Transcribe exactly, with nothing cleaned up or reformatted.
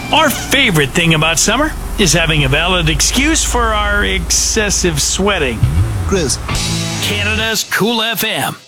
Our favorite thing about summer is having a valid excuse for our excessive sweating. Chris. Canada's Cool F M.